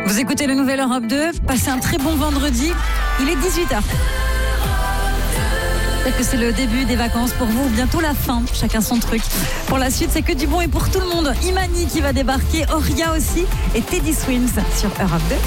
Vous écoutez le Nouvel Europe 2, passez un très bon vendredi, il est 18h. Peut-être que c'est le début des vacances pour vous, bientôt la fin, chacun son truc. Pour la suite, c'est que du bon et pour tout le monde. Imani qui va débarquer, Oria aussi et Teddy Swims sur Europe 2.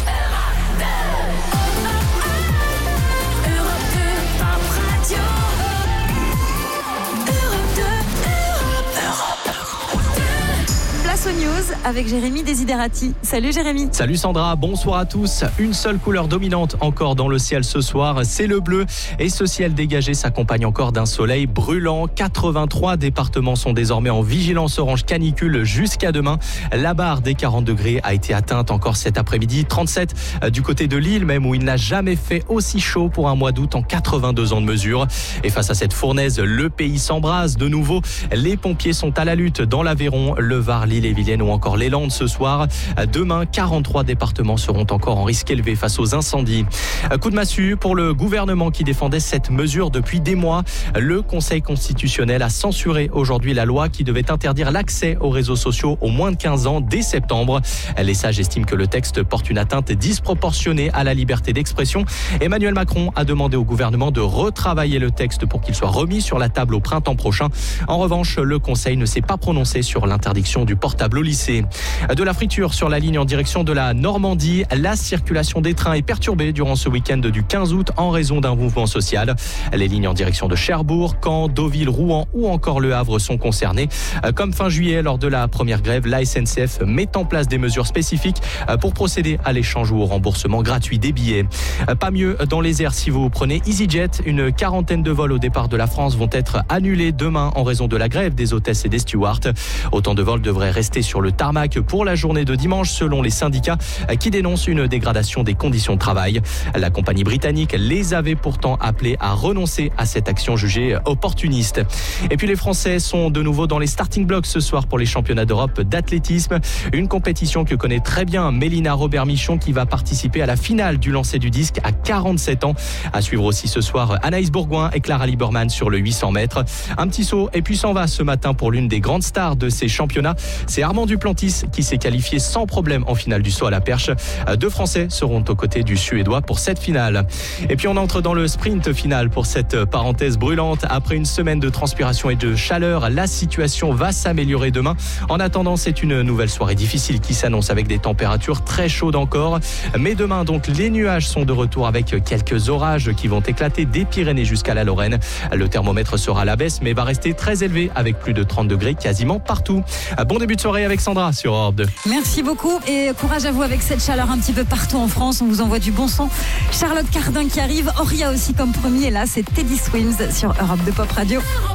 Place aux news avec Jérémy Desiderati. Salut Jérémy. Salut Sandra, bonsoir à tous. Une seule couleur dominante encore dans le ciel ce soir, c'est le bleu. Et ce ciel dégagé s'accompagne encore d'un soleil brûlant. 83 départements sont désormais en vigilance orange canicule jusqu'à demain. La barre des 40 degrés a été atteinte encore cet après-midi. 37 du côté de Lille même, où il n'a jamais fait aussi chaud pour un mois d'août en 82 ans de mesure. Et face à cette fournaise, le pays s'embrase de nouveau. Les pompiers sont à la lutte dans l'Aveyron, le Var, l'Ille-et-Vilaine ou encore les Landes ce soir. Demain, 43 départements seront encore en risque élevé face aux incendies. Coup de massue pour le gouvernement qui défendait cette mesure depuis des mois. Le Conseil constitutionnel a censuré aujourd'hui la loi qui devait interdire l'accès aux réseaux sociaux aux moins de 15 ans dès septembre. Les sages estiment que le texte porte une atteinte disproportionnée à la liberté d'expression. Emmanuel Macron a demandé au gouvernement de retravailler le texte pour qu'il soit remis sur la table au printemps prochain. En revanche, le Conseil ne s'est pas prononcé sur l'interdiction du portable au lycée. De la friture sur la ligne en direction de la Normandie. La circulation des trains est perturbée durant ce week-end du 15 août en raison d'un mouvement social. Les lignes en direction de Cherbourg, Caen, Deauville, Rouen ou encore Le Havre sont concernées. Comme fin juillet, lors de la première grève, la SNCF met en place des mesures spécifiques pour procéder à l'échange ou au remboursement gratuit des billets. Pas mieux dans les airs si vous prenez EasyJet. Une quarantaine de vols au départ de la France vont être annulés demain en raison de la grève des hôtesses et des stewards. Autant de vols devraient rester sur le tarmac pour la journée de dimanche selon les syndicats qui dénoncent une dégradation des conditions de travail. La compagnie britannique les avait pourtant appelés à renoncer à cette action jugée opportuniste. Et puis les Français sont de nouveau dans les starting blocks ce soir pour les championnats d'Europe d'athlétisme. Une compétition que connaît très bien Mélina Robert-Michon qui va participer à la finale du lancer du disque à 47 ans. À suivre aussi ce soir Anaïs Bourgoin et Clara Lieberman sur le 800 mètres. Un petit saut et puis s'en va ce matin pour l'une des grandes stars de ces championnats. C'est Armand Duplantis qui s'est qualifié sans problème en finale du saut à la perche. Deux Français seront aux côtés du Suédois pour cette finale. Et puis on entre dans le sprint final pour cette parenthèse brûlante. Après une semaine de transpiration et de chaleur, la situation va s'améliorer demain. En attendant, c'est une nouvelle soirée difficile qui s'annonce avec des températures très chaudes encore. Mais demain, donc, les nuages sont de retour avec quelques orages qui vont éclater des Pyrénées jusqu'à la Lorraine. Le thermomètre sera à la baisse, mais va rester très élevé avec plus de 30 degrés quasiment partout. Bon début de soirée avec Sandra sur Europe 2. Merci beaucoup et courage à vous avec cette chaleur un petit peu partout en France. On vous envoie du bon son. Charlotte Cardin qui arrive, Oria aussi comme premier. Et là, c'est Teddy Swims sur Europe 2 Pop Radio.